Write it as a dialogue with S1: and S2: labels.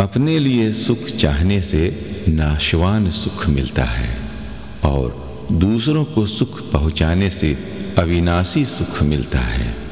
S1: अपने लिए सुख चाहने से नाशवान सुख मिलता है और दूसरों को सुख पहुंचाने से अविनाशी सुख मिलता है।